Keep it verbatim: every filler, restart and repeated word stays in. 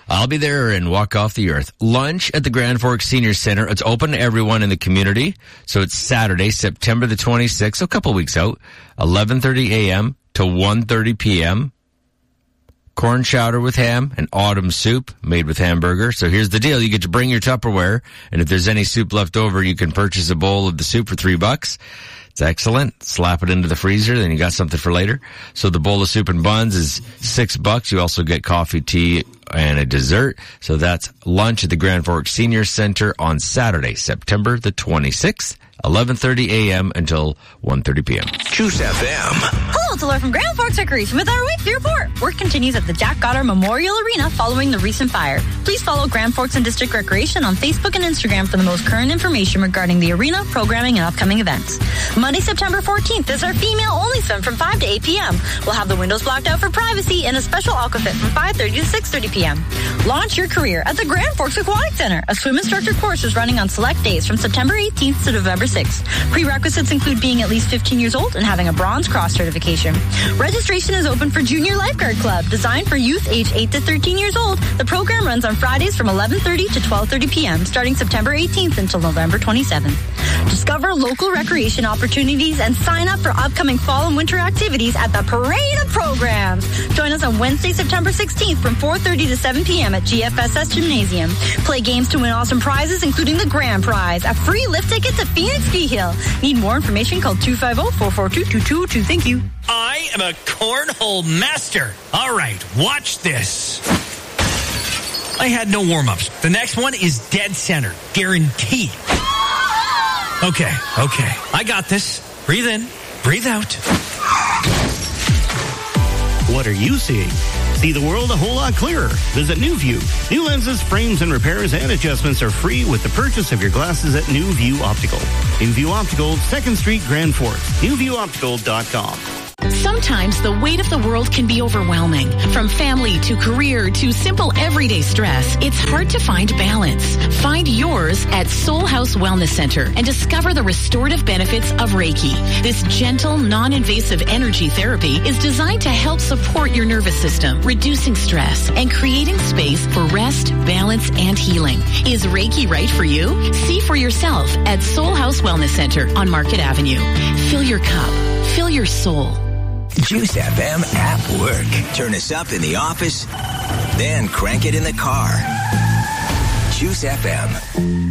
I'll be there and walk off the earth. Lunch at the Grand Forks Senior Center. It's open to everyone in the community. So it's Saturday, September the twenty-sixth, so a couple weeks out, eleven thirty a.m. to one thirty p.m. Corn chowder with ham and autumn soup made with hamburger. So here's the deal. You get to bring your Tupperware, and if there's any soup left over, you can purchase a bowl of the soup for three bucks. It's excellent. Slap it into the freezer, then you got something for later. So the bowl of soup and buns is six bucks. You also get coffee, tea, and a dessert. So that's lunch at the Grand Forks Senior Center on Saturday, September the twenty-sixth. eleven thirty a.m. until one thirty p.m. Juice F M. Hello, it's Laura from Grand Forks Recreation with our weekly report. Work continues at the Jack Goddard Memorial Arena following the recent fire. Please follow Grand Forks and District Recreation on Facebook and Instagram for the most current information regarding the arena, programming, and upcoming events. Monday, September fourteenth is our female-only swim from five to eight p.m. We'll have the windows blocked out for privacy and a special aquafit from five thirty to six thirty p.m. Launch your career at the Grand Forks Aquatic Center. A swim instructor course is running on select days from September eighteenth to November sixth. Prerequisites include being at least fifteen years old and having a bronze cross certification. Registration is open for Junior Lifeguard Club, designed for youth aged eight to thirteen years old. The program runs on Fridays from eleven thirty to twelve thirty p.m., starting September eighteenth until November twenty-seventh. Discover local recreation opportunities and sign up for upcoming fall and winter activities at the Parade of Programs. Join us on Wednesday, September sixteenth from four thirty to seven p.m. at G F S S Gymnasium. Play games to win awesome prizes, including the grand prize, a free lift ticket to Phoenix Ski Hill. Need more information? Call two five zero, four four two, two two two two. Thank you. I am a cornhole master. All right, watch this. I had no warm-ups. The next one is dead center. Guaranteed. Okay, okay. I got this. Breathe in. Breathe out. What are you seeing? See the world a whole lot clearer. Visit New View. New lenses, frames, and repairs and adjustments are free with the purchase of your glasses at New View Optical. New View Optical, second Street, Grand Forks. new view optical dot com. Sometimes the weight of the world can be overwhelming. From family to career to simple everyday stress, it's hard to find balance. Find yours at Soul House Wellness Center and discover the restorative benefits of Reiki. This gentle, non-invasive energy therapy is designed to help support your nervous system, reducing stress and creating space for rest, balance, and healing. Is Reiki right for you? See for yourself at Soul House Wellness Center on Market Avenue. Fill your cup. Fill your soul. Juice F M at work. Turn us up in the office, then crank it in the car. Juice F M.